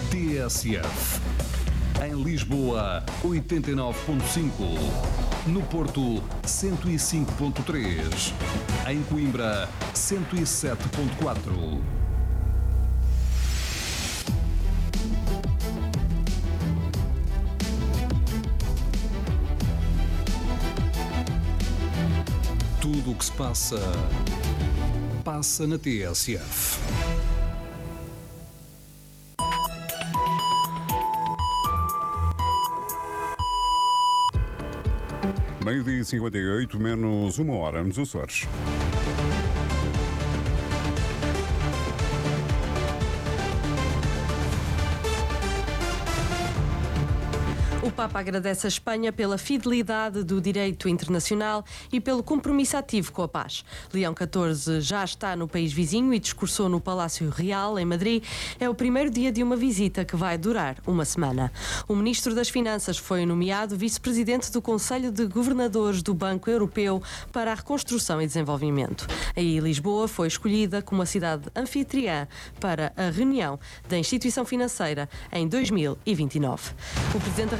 TSF. Em Lisboa, 89.5. No Porto, 105.3. Em Coimbra, 107.4. Tudo o que se passa, passa na TSF. Meio-dia 58, menos uma hora nos Açores. O Papa agradece a Espanha pela fidelidade do direito internacional e pelo compromisso ativo com a paz. Leão XIV já está no país vizinho e discursou no Palácio Real, em Madrid. É o primeiro dia de uma visita que vai durar uma semana. O Ministro das Finanças foi nomeado vice-presidente do Conselho de Governadores do Banco Europeu para a Reconstrução e Desenvolvimento. Aí Lisboa foi escolhida como a cidade anfitriã para a reunião da instituição financeira em 2029. O Presidente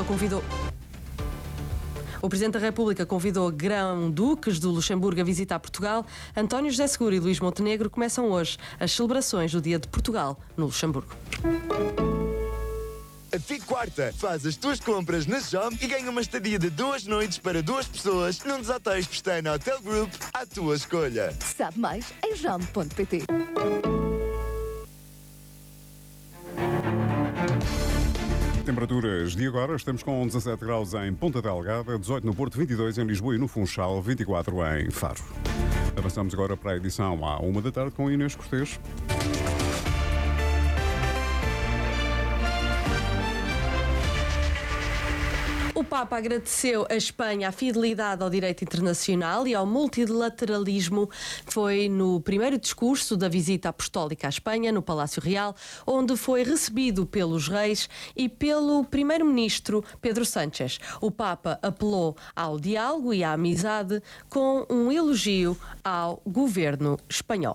da República convidou Grão-Duques do Luxemburgo a visitar Portugal. António José Seguro e Luís Montenegro começam hoje as celebrações do Dia de Portugal no Luxemburgo. Até quarta, faz as tuas compras na JOM e ganha uma estadia de 2 noites para 2 pessoas num dos hotéis Pestana Hotel Group à tua escolha. Sabe mais em jom.pt. Temperaturas de agora, estamos com 17 graus em Ponta Delgada, 18 no Porto, 22 em Lisboa e no Funchal, 24 em Faro. Avançamos agora para a edição à 1 da tarde com Inês Cortês. O Papa agradeceu à Espanha a fidelidade ao direito internacional e ao multilateralismo. Foi no primeiro discurso da visita apostólica à Espanha, no Palácio Real, onde foi recebido pelos reis e pelo primeiro-ministro Pedro Sánchez. O Papa apelou ao diálogo e à amizade com um elogio ao governo espanhol.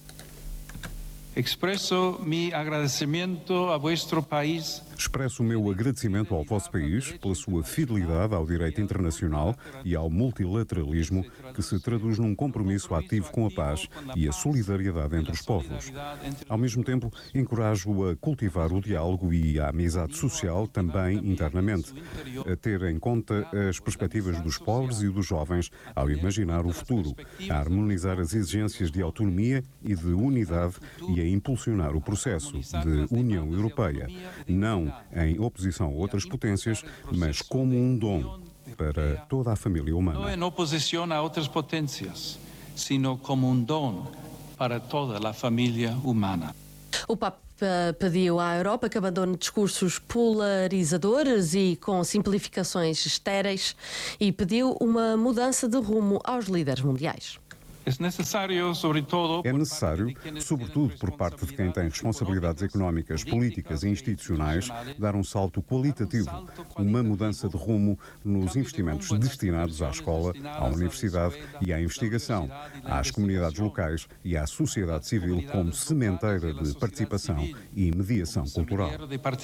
Expresso mi agradecimento a vuestro país. Expresso o meu agradecimento ao vosso país pela sua fidelidade ao direito internacional e ao multilateralismo, que se traduz num compromisso ativo com a paz e a solidariedade entre os povos. Ao mesmo tempo, encorajo-o a cultivar o diálogo e a amizade social também internamente, a ter em conta as perspectivas dos pobres e dos jovens ao imaginar o futuro, a harmonizar as exigências de autonomia e de unidade e a impulsionar o processo de União Europeia, não em oposição a outras potências, mas como um dom para toda a família humana. Não em oposição a outras potências, sino como um dom para toda a família humana. O Papa pediu à Europa que abandone discursos polarizadores e com simplificações estéreis e pediu uma mudança de rumo aos líderes mundiais. É necessário, sobretudo por parte de quem tem responsabilidades económicas, políticas e institucionais, dar um salto qualitativo, uma mudança de rumo nos investimentos destinados à escola, à universidade e à investigação, às comunidades locais e à sociedade civil como sementeira de participação e mediação cultural.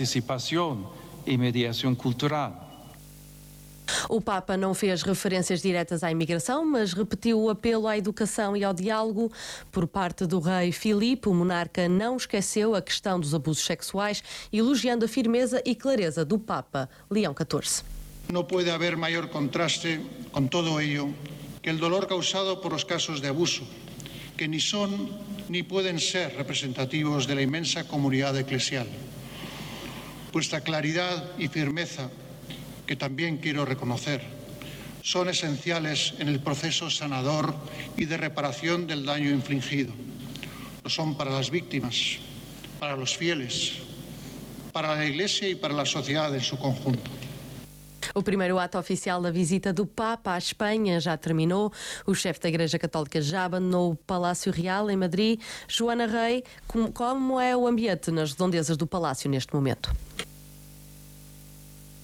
O Papa não fez referências diretas à imigração, mas repetiu o apelo à educação e ao diálogo. Por parte do rei Filipe, o monarca não esqueceu a questão dos abusos sexuais, elogiando a firmeza e clareza do Papa Leão XIV. No puede haber mayor contraste con todo ello que el dolor causado por los casos de abuso, que ni son ni pueden ser representativos de la inmensa comunidad eclesial. Vuestra claridad y firmeza, que también quiero reconocer, son esenciales en el proceso sanador y de reparación del daño infligido. Lo son para las víctimas, para los fieles, para la Iglesia y para la sociedad en su conjunto. O primeiro ato oficial da visita do Papa à Espanha já terminou. O chefe da Igreja Católica já abandonou o Palácio Real, em Madrid. Joana Rei, como é o ambiente nas redondezas do Palácio neste momento?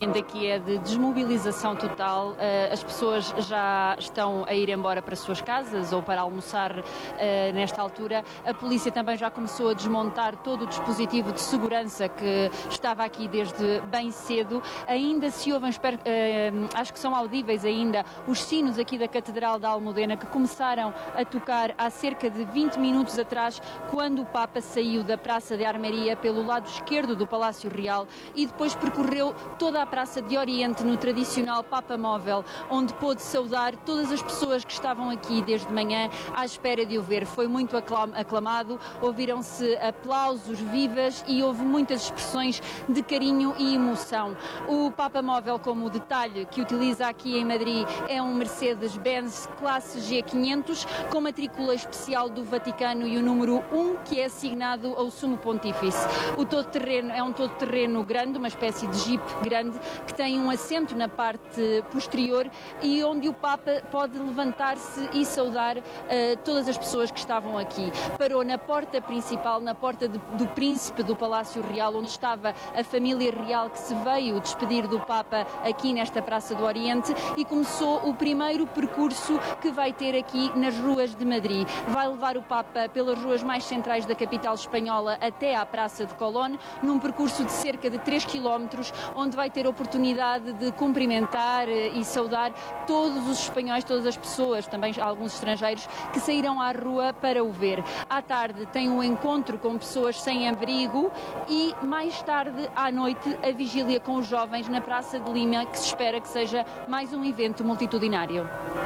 Aqui é de desmobilização total, as pessoas já estão a ir embora para as suas casas ou para almoçar nesta altura. A polícia também já começou a desmontar todo o dispositivo de segurança que estava aqui desde bem cedo. Ainda se ouvem, acho que são audíveis ainda, os sinos aqui da Catedral da Almudena que começaram a tocar há cerca de 20 minutos atrás, quando o Papa saiu da Praça de Armaria pelo lado esquerdo do Palácio Real e depois percorreu toda a Praça de Oriente no tradicional Papa Móvel, onde pôde saudar todas as pessoas que estavam aqui desde manhã à espera de o ver. Foi muito aclamado, ouviram-se aplausos, vivas e houve muitas expressões de carinho e emoção. O Papa Móvel, como detalhe que utiliza aqui em Madrid, é um Mercedes-Benz classe G500 com matrícula especial do Vaticano e o número 1 que é assignado ao Sumo Pontífice. O todo-terreno é um todo-terreno grande, uma espécie de Jeep grande, que tem um assento na parte posterior e onde o Papa pode levantar-se e saudar todas as pessoas que estavam aqui. Parou na porta principal, na porta do Príncipe do Palácio Real, onde estava a família real que se veio despedir do Papa aqui nesta Praça do Oriente, e começou o primeiro percurso que vai ter aqui nas ruas de Madrid. Vai levar o Papa pelas ruas mais centrais da capital espanhola até à Praça de Colón, num percurso de cerca de 3 km, onde vai ter a oportunidade de cumprimentar e saudar todos os espanhóis, todas as pessoas, também alguns estrangeiros, que saíram à rua para o ver. À tarde tem um encontro com pessoas sem abrigo e mais tarde, à noite, a vigília com os jovens na Praça de Lima, que se espera que seja mais um evento multitudinário.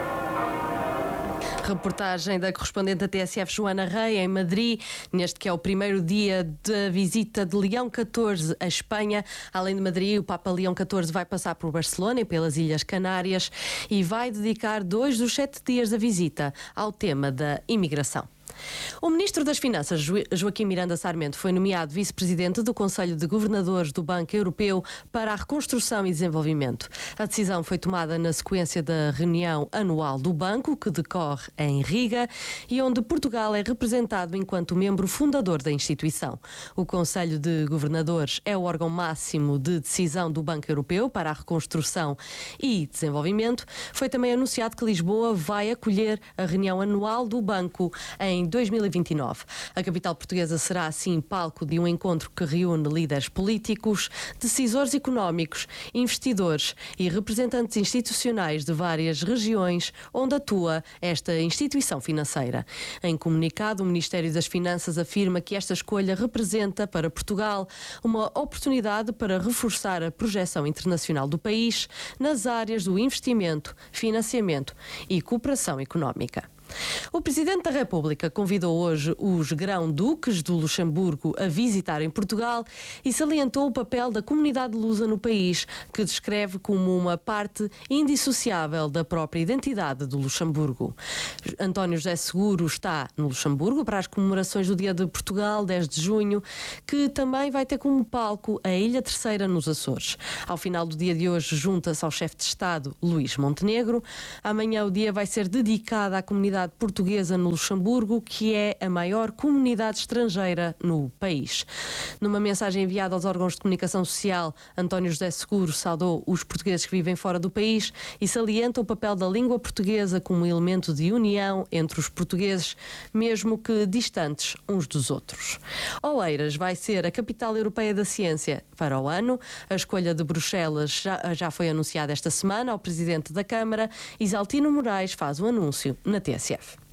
Reportagem da correspondente da TSF Joana Rei em Madrid, neste que é o primeiro dia da visita de Leão XIV à Espanha. Além de Madrid, o Papa Leão XIV vai passar por Barcelona e pelas Ilhas Canárias e vai dedicar 2 dos 7 dias da visita ao tema da imigração. O Ministro das Finanças, Joaquim Miranda Sarmento, foi nomeado Vice-Presidente do Conselho de Governadores do Banco Europeu para a Reconstrução e Desenvolvimento. A decisão foi tomada na sequência da reunião anual do Banco, que decorre em Riga, e onde Portugal é representado enquanto membro fundador da instituição. O Conselho de Governadores é o órgão máximo de decisão do Banco Europeu para a Reconstrução e Desenvolvimento. Foi também anunciado que Lisboa vai acolher a reunião anual do Banco em 2029. A capital portuguesa será assim palco de um encontro que reúne líderes políticos, decisores económicos, investidores e representantes institucionais de várias regiões onde atua esta instituição financeira. Em comunicado, o Ministério das Finanças afirma que esta escolha representa para Portugal uma oportunidade para reforçar a projeção internacional do país nas áreas do investimento, financiamento e cooperação económica. O Presidente da República convidou hoje os Grão-Duques do Luxemburgo a visitarem Portugal e salientou o papel da comunidade lusa no país, que descreve como uma parte indissociável da própria identidade do Luxemburgo. António José Seguro está no Luxemburgo para as comemorações do Dia de Portugal, 10 de junho, que também vai ter como palco a Ilha Terceira nos Açores. Ao final do dia de hoje junta-se ao chefe de Estado, Luís Montenegro. Amanhã o dia vai ser dedicado à comunidade portuguesa no Luxemburgo, que é a maior comunidade estrangeira no país. Numa mensagem enviada aos órgãos de comunicação social, António José Seguro saudou os portugueses que vivem fora do país e salienta o papel da língua portuguesa como elemento de união entre os portugueses, mesmo que distantes uns dos outros. Oeiras vai ser a capital europeia da ciência para o ano. A escolha de Bruxelas já foi anunciada esta semana ao Presidente da Câmara. Isaltino Moraes faz o anúncio na TSF.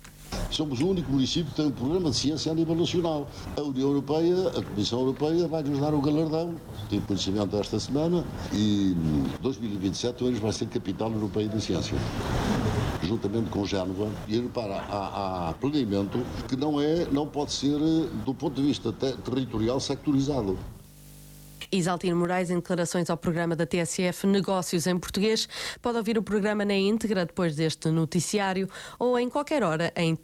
Somos o único município que tem um programa de ciência a nível nacional. A União Europeia, a Comissão Europeia, vai-nos dar o galardão. Tive conhecimento esta semana e 2027 hoje vai ser capital europeia da ciência. Juntamente com Génova, e repara, há planeamento que não pode ser, do ponto de vista territorial, sectorizado. Isaltino Moraes, em declarações ao programa da TSF Negócios em Português. Pode ouvir o programa na íntegra depois deste noticiário ou em qualquer hora em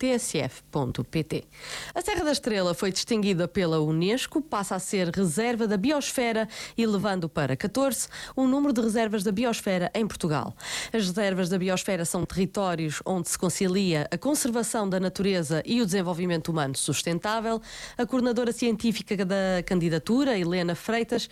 tsf.pt. A Serra da Estrela foi distinguida pela Unesco, passa a ser reserva da biosfera, elevando para 14 o número de reservas da biosfera em Portugal. As reservas da biosfera são territórios onde se concilia a conservação da natureza e o desenvolvimento humano sustentável. A coordenadora científica da candidatura, Helena Freitas,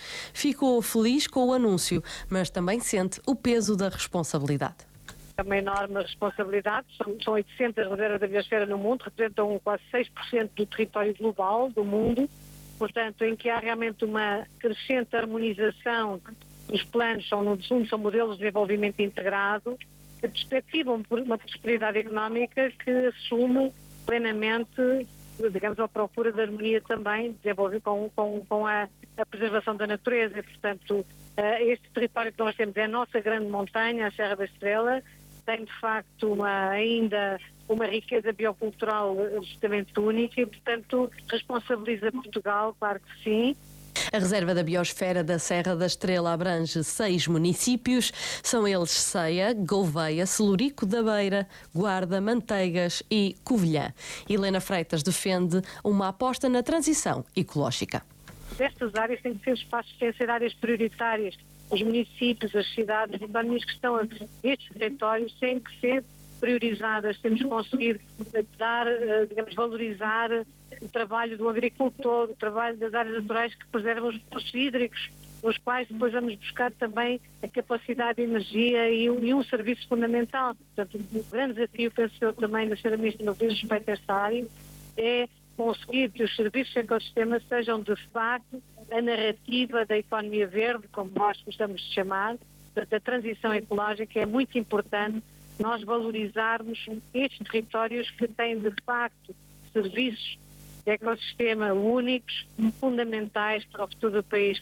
ficou feliz com o anúncio, mas também sente o peso da responsabilidade. É uma enorme responsabilidade, são 800 reservas da biosfera no mundo, representam quase 6% do território global do mundo, portanto, em que há realmente uma crescente harmonização. Os planos são modelos de desenvolvimento integrado, que perspectivam uma prosperidade económica que assume plenamente, digamos, a procura de harmonia também, desenvolver com a preservação da natureza. E, portanto, este território que nós temos é a nossa grande montanha, a Serra da Estrela, tem de facto ainda uma riqueza biocultural justamente única e, portanto, responsabiliza Portugal, claro que sim. A Reserva da Biosfera da Serra da Estrela abrange 6 municípios. São eles Ceia, Gouveia, Celurico da Beira, Guarda, Manteigas e Covilhã. Helena Freitas defende uma aposta na transição ecológica. Estas áreas têm que ser espaços, têm que ser áreas prioritárias. Os municípios, as cidades, as economias que estão estes territórios têm que ser priorizadas. Temos que conseguir dar, digamos, valorizar o trabalho do agricultor, o trabalho das áreas naturais que preservam os recursos hídricos, nos quais depois vamos buscar também a capacidade de energia e um serviço fundamental. Portanto, o grande desafio, penso eu também, da Sra. Ministra, no que diz respeito a esta área, é conseguir que os serviços de ecossistema sejam, de facto, a narrativa da economia verde, como nós gostamos de chamar, da transição ecológica. É muito importante nós valorizarmos estes territórios que têm, de facto, serviços de ecossistema únicos, fundamentais para o futuro do país.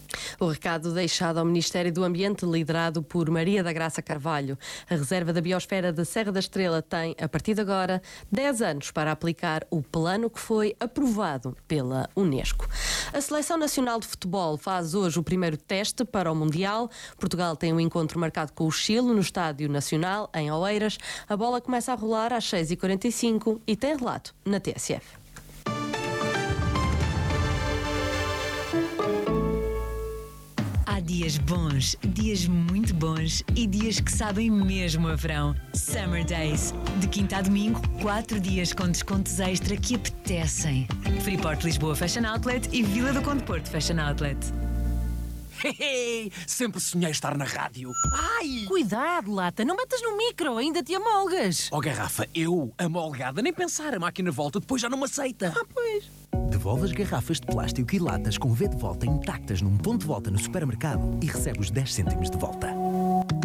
O recado deixado ao Ministério do Ambiente, liderado por Maria da Graça Carvalho. A Reserva da Biosfera da Serra da Estrela tem, a partir de agora, 10 anos para aplicar o plano que foi aprovado pela Unesco. A Seleção Nacional de Futebol faz hoje o primeiro teste para o Mundial. Portugal tem um encontro marcado com o Chile no Estádio Nacional, em Oeiras. A bola começa a rolar às 6h45 e tem relato na TSF. Há dias bons, dias muito bons e dias que sabem mesmo a verão. Summer Days. De quinta a domingo, 4 dias com descontos extra que apetecem. Freeport Lisboa Fashion Outlet e Vila do Conde Porto Fashion Outlet. Sempre sonhei estar na rádio. Ai! Cuidado, Lata, não metas no micro, ainda te amolgas. Oh, garrafa, eu, amolgada, nem pensar, a máquina volta, depois já não me aceita. Ah, pois. Devolve as garrafas de plástico e latas com V de volta intactas num ponto de volta no supermercado e recebe os 10 cêntimos de volta.